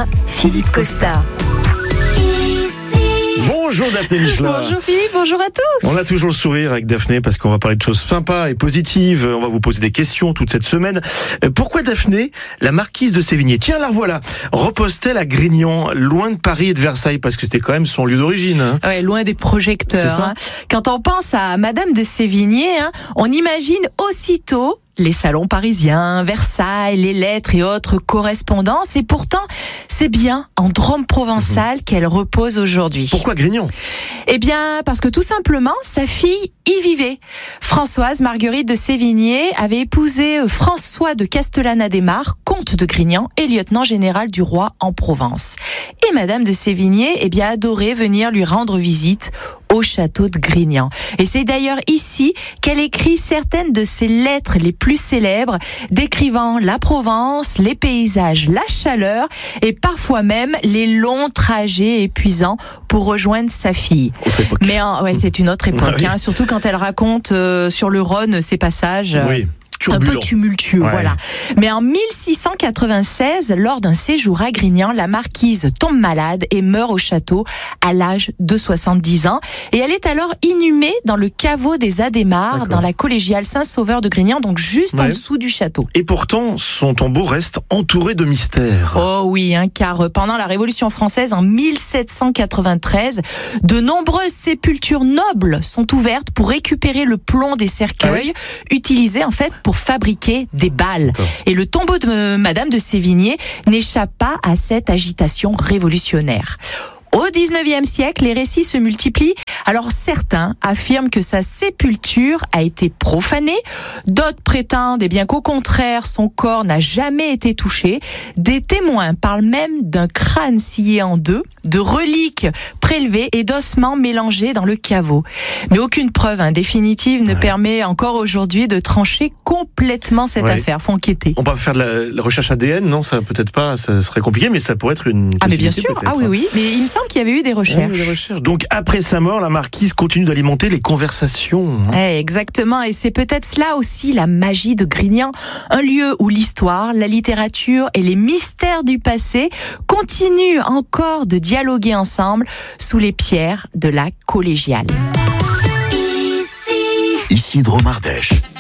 Michelin, Philippe Costa. Bonjour Daphné Michelin. Bonjour Philippe, bonjour à tous. On a toujours le sourire avec Daphné parce qu'on va parler de choses sympas et positives. On va vous poser des questions toute cette semaine. Pourquoi Daphné, la marquise de Sévigné, tiens la revoilà, repose-t-elle à Grignan, loin de Paris et de Versailles, parce que c'était quand même son lieu d'origine, hein. Ouais, loin des projecteurs. C'est ça. Quand on pense à Madame de Sévigné, on imagine aussitôt les salons parisiens, Versailles, les lettres et autres correspondances. Et pourtant, c'est bien en Drôme provençal qu'elle repose aujourd'hui. Pourquoi Grignan ? Eh bien, parce que tout simplement, sa fille y vivait. Françoise Marguerite de Sévigné avait épousé François de Castellane-Adhémar, comte de Grignan et lieutenant général du roi en Provence. Et Madame de Sévigné, adorait venir lui rendre visite au château de Grignan. Et c'est d'ailleurs ici qu'elle écrit certaines de ses lettres les plus célèbres, décrivant la Provence, les paysages, la chaleur et parfois même les longs trajets épuisants pour rejoindre sa fille. Mais c'est une autre époque, Oui. Surtout quand elle raconte sur le Rhône ces passages. Oui. Un peu tumultueux, Ouais. voilà. Mais en 1696, lors d'un séjour à Grignan, la marquise tombe malade et meurt au château à l'âge de 70 ans. Et elle est alors inhumée dans le caveau des Adhémar, D'accord. dans la collégiale Saint-Sauveur de Grignan, donc juste en Ouais. dessous du château. Et pourtant, son tombeau reste entouré de mystères. Oh oui, car pendant la Révolution française, en 1793, de nombreuses sépultures nobles sont ouvertes pour récupérer le plomb des cercueils, utilisés en fait pour fabriquer des balles. D'accord. Et le tombeau de Madame de Sévigné n'échappe pas à cette agitation révolutionnaire. Au 19e siècle, les récits se multiplient. Alors certains affirment que sa sépulture a été profanée, d'autres prétendent qu'au contraire, son corps n'a jamais été touché. Des témoins parlent même d'un crâne scié en deux, de reliques prélevées et d'ossements mélangés dans le caveau. Mais aucune preuve définitive ne permet encore aujourd'hui de trancher complètement cette affaire. Faut enquêter. On va faire de la recherche ADN, non, ça peut-être pas, ça serait compliqué, mais ça pourrait être une Ah mais bien possibilité, sûr, peut-être, oui, mais il me semble qu'il y avait eu des recherches. Des recherches. Donc après sa mort, la marquise continue d'alimenter les conversations. Exactement, et c'est peut-être cela aussi la magie de Grignan, un lieu où l'histoire, la littérature et les mystères du passé continuent encore de dialoguer ensemble sous les pierres de la collégiale. Ici Drôme Ardèche.